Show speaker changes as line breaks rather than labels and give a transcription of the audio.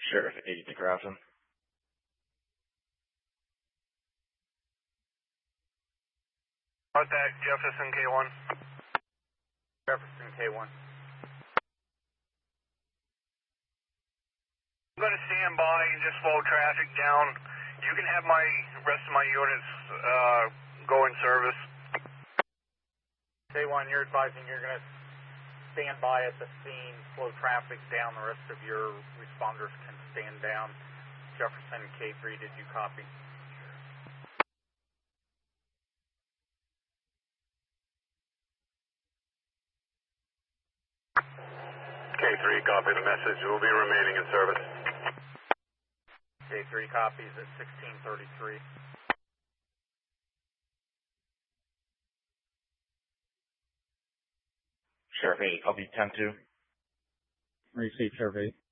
Sheriff 8 to Grafton.
Contact Jefferson K1.
Jefferson K1.
I'm going to stand by and just slow traffic down. You can have my rest of my units go in service.
K1, you're advising you're going to stand by at the scene, slow traffic down. The rest of your responders can stand down. Jefferson K3, did you copy?
K3, copy the message. We'll be remaining in service.
K3 copies at 1633.
Sheriff 8, copy 10-2.
Receive Sheriff 8.